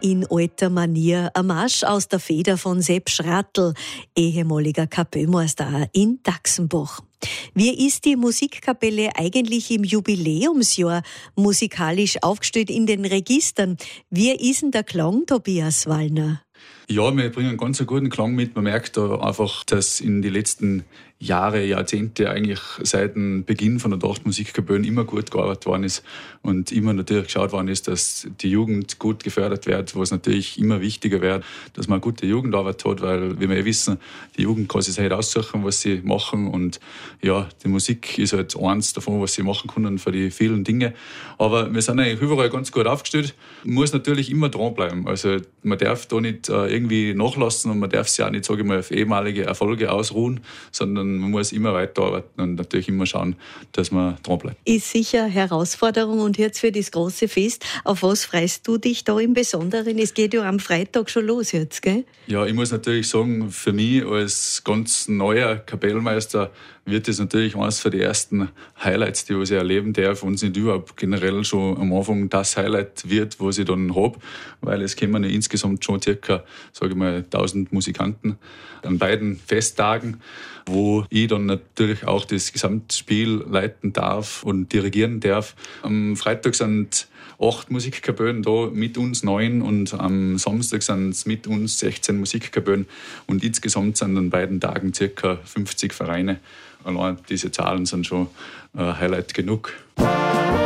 In alter Manier, ein Marsch aus der Feder von Sepp Schrattl, ehemaliger Kapellmeister in Daxenbach. Wie ist die Musikkapelle eigentlich im Jubiläumsjahr musikalisch aufgestellt in den Registern? Wie ist denn der Klang, Tobias Wallner? Ja, wir bringen einen ganz guten Klang mit. Man merkt da einfach, dass in den letzten Jahrzehnte eigentlich seit dem Beginn von der Tracht Musikkapellen immer gut gearbeitet worden ist und immer natürlich geschaut worden ist, dass die Jugend gut gefördert wird, was natürlich immer wichtiger wird, dass man eine gute Jugendarbeit hat, weil, wie wir wissen, die Jugend kann sich halt aussuchen, was sie machen und ja, die Musik ist halt eins davon, was sie machen können für die vielen Dinge. Aber wir sind eigentlich überall ganz gut aufgestellt. Man muss natürlich immer dranbleiben. Also man darf da nicht irgendwie nachlassen und man darf sich auch nicht, sage ich mal, auf ehemalige Erfolge ausruhen, sondern man muss immer weiterarbeiten und natürlich immer schauen, dass man dranbleibt. Ist sicher eine Herausforderung und jetzt für das große Fest. Auf was freust du dich da im Besonderen? Es geht ja am Freitag schon los jetzt, gell? Ja, ich muss natürlich sagen, für mich als ganz neuer Kapellmeister wird das natürlich eines von den ersten Highlights, die ich erleben darf und nicht überhaupt generell schon am Anfang das Highlight wird, was ich dann habe, weil es kommen ja insgesamt schon circa, sage ich mal, 1000 Musikanten an beiden Festtagen, wo ich dann natürlich auch das Gesamtspiel leiten darf und dirigieren darf. Am Freitag sind 8 Musikkapellen da, mit uns 9 und am Samstag sind es mit uns 16 Musikkapellen und insgesamt sind an beiden Tagen ca. 50 Vereine. Allein diese Zahlen sind schon Highlight genug.